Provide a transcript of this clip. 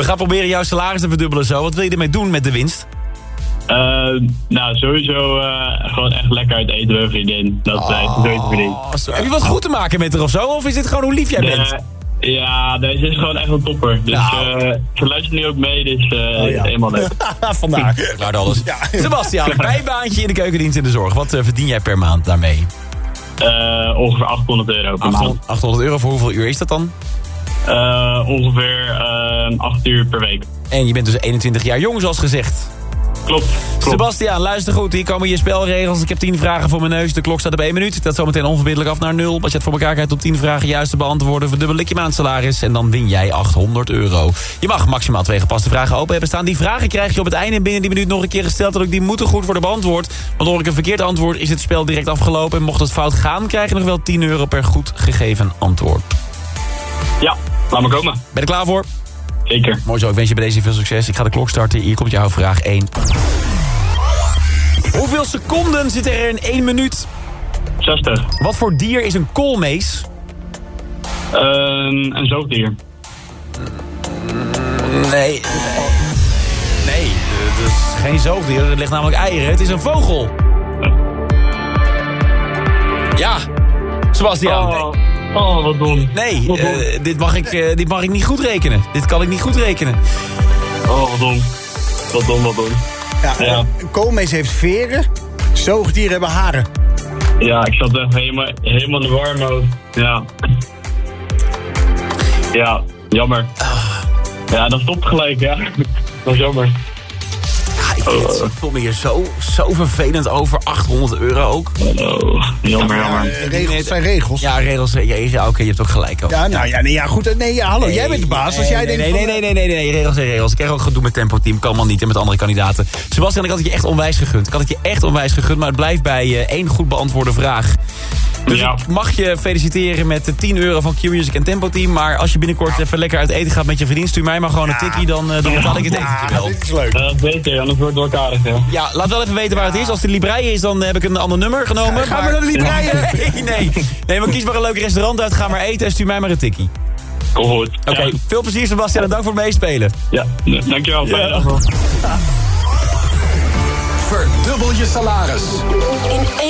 We gaan proberen jouw salaris te verdubbelen zo. Wat wil je ermee doen met de winst? Nou, sowieso gewoon echt lekker uit eten met een vriendin. Dat is sowieso verdiend. Heb je wat goed te maken met haar of zo? Of is dit gewoon hoe lief jij bent? Ja, deze is gewoon echt een topper. Dus ze luistert nu ook mee, dus helemaal leuk. Vandaar. Klaar alles. Ja. Sebastiaan, bijbaantje in de keukendienst en de zorg. Wat verdien jij per maand daarmee? Ongeveer €800 per maand. €800 voor hoeveel uur is dat dan? Ongeveer 8 uur per week. En je bent dus 21 jaar jong, zoals gezegd. Klopt. Sebastiaan, luister goed. Hier komen je spelregels. Ik heb 10 vragen voor mijn neus. De klok staat op 1 minuut. Dat zometeen onverbiddelijk af naar 0. Als je het voor elkaar krijgt om 10 vragen juist te beantwoorden, verdubbel ik je maandsalaris. En dan win jij €800. Je mag maximaal 2 gepaste vragen open hebben staan. Die vragen krijg je op het einde en binnen die minuut nog een keer gesteld. En ook die moeten goed worden beantwoord. Want hoor ik een verkeerd antwoord, is het spel direct afgelopen. En mocht het fout gaan, krijg je nog wel €10 per goed gegeven antwoord. Ja, laat maar komen. Ben je er klaar voor? Zeker. Mooi zo, ik wens je bij deze veel succes. Ik ga de klok starten. Hier komt jouw vraag 1. Hoeveel seconden zitten er in 1 minuut? 60. Wat voor dier is een koolmees? Een zoogdier. Nee, het is geen zoogdier. Het ligt namelijk eieren. Het is een vogel. Ja, Sebastiaan. Oh, wat dom. Nee, dit mag ik niet goed rekenen. Dit kan ik niet goed rekenen. Oh, wat dom. Wat dom. Ja. Een koolmees heeft veren. Zoogdieren hebben haren. Ja, ik zat echt helemaal in de war mode. Ja. Ja, jammer. Ja, dat stopt gelijk, ja. Dat is jammer. Ja, ik voel me hier zo vervelend over. €800 ook. Oh, jammer. Regels zijn regels. Ja, regels. Ja, oké, je hebt ook gelijk. Ook. Ja, goed. Nee, hallo, jij bent de baas. Als jij denkt Nee, regels zijn regels. Ik krijg ook gedoe met Tempo Team. Kan allemaal niet en met andere kandidaten. Sebastian, ik had het je echt onwijs gegund. Maar het blijft bij 1 goed beantwoorde vraag. Dus ik mag je feliciteren met de €10 van Q-Music en Tempo Team. Maar als je binnenkort even lekker uit eten gaat met je vriendin, stuur mij maar gewoon een tikkie. Dan betaal ik het etentje wel. Dit is leuk. Dat weet je, anders wordt het wel karig, ja. Ja, laat wel even weten waar het is. Als het de Libraïe is, dan heb ik een ander nummer genomen. Gaan we naar de Libraïe? Nee, maar kies maar een leuk restaurant uit. Ga maar eten en stuur mij maar een tikkie. Kom goed. Oké, veel plezier Sebastian en dank voor het meespelen. Ja, dankjewel. Verdubbel je salaris. In